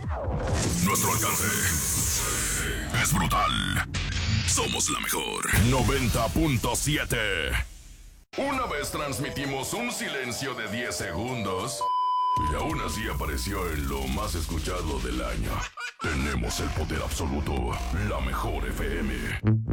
Nuestro alcance es brutal. Somos la mejor. 90.7. Una vez transmitimos un silencio de 10 segundos y aún así apareció en lo más escuchado del año. Tenemos el poder absoluto, la mejor FM.